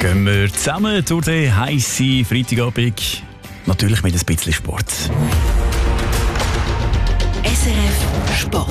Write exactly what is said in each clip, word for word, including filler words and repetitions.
Gehen wir zusammen durch den heissen Freitagabend. Natürlich mit ein bisschen Sport. S R F Sport.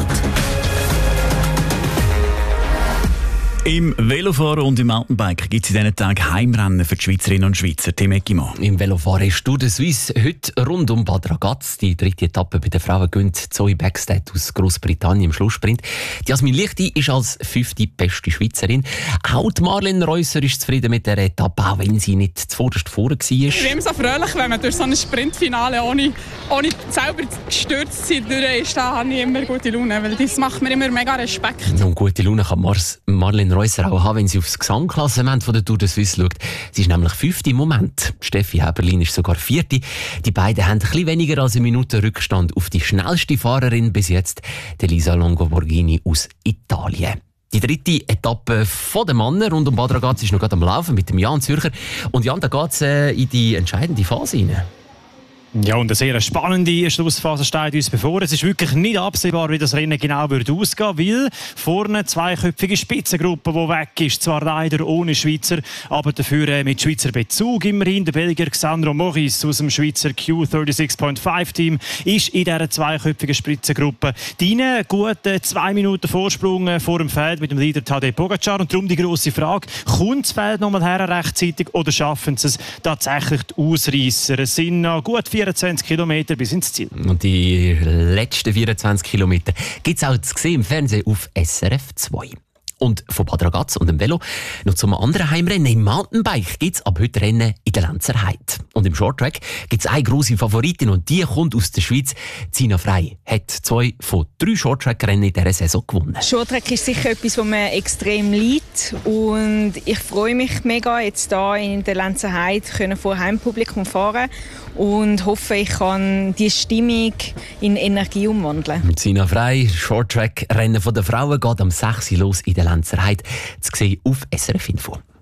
Im Velofahren und im Mountainbike gibt es in diesen Tagen Heimrennen für die Schweizerinnen und Schweizer. Tim Eckimann. Im Velofahren ist Tour de Suisse heute rund um Bad Ragaz. Die dritte Etappe bei den Frauen gönnt Zoe Bäckstedt aus Großbritannien im Schlusssprint. Die Jasmin Lichti ist als fünfte beste Schweizerin. Auch die Marlene Reusser ist zufrieden mit der Etappe, auch wenn sie nicht zuvorderst vorne war. Ich bin immer so fröhlich, wenn man durch so ein Sprintfinale ohne, ohne selber gestürzt zu sein ist. Da habe ich immer gute Laune, weil das macht mir immer mega Respekt. Und gute Laune kann Mars, Marlene Reusser auch haben, wenn sie aufs Gesamtklassement von der Tour de Suisse schaut. Sie ist nämlich fünfte im Moment. Steffi Häberlin ist sogar vierte. Die beiden haben ein bisschen weniger als eine Minute Rückstand auf die schnellste Fahrerin bis jetzt, Elisa Longo Borghini aus Italien. Die dritte Etappe von den Männern rund um Bad Ragaz ist noch gerade am Laufen mit dem Jan Zürcher. Und Jan, da geht es äh, in die entscheidende Phase rein. Ja, und eine sehr spannende Schlussphase steht uns bevor. Es ist wirklich nicht absehbar, wie das Rennen genau wird ausgehen, weil vorne eine zweiköpfige Spitzengruppe, die weg ist. Zwar leider ohne Schweizer, aber dafür mit Schweizer Bezug immerhin. Der Belgier Xandro Maurice aus dem Schweizer Q sechsunddreißig Komma fünf Team ist in dieser zweiköpfigen Spitzengruppe drin. Gut zwei Minuten Vorsprung vor dem Feld mit dem Leader Tadej Pogacar. Und darum die grosse Frage, kommt das Feld nochmal her rechtzeitig oder schaffen sie es tatsächlich die Ausreisser? Es sind noch gut vierundzwanzig Kilometer bis ins Ziel. Und die letzten vierundzwanzig Kilometer gibt es auch zu sehen im Fernsehen auf S R F zwei. Und von Bad Ragaz und dem Velo noch zum anderen Heimrennen. Im Mountainbike gibt es ab heute Rennen in der Lenzer Heide. Und im Shorttrack gibt es eine grosse Favoritin und die kommt aus der Schweiz. Zina Frey hat zwei von drei Shorttrack-Rennen in dieser Saison gewonnen. Shorttrack ist sicher etwas, was mir extrem liegt. Und ich freue mich mega, jetzt hier in der Lenzer Heide vor Heimpublikum fahren und hoffe, ich kann die Stimmung in Energie umwandeln. Zina Frey, Shorttrack-Rennen der Frauen geht am sechs Uhr los in der Lenzer Heide. Zu sehen auf S R F Info.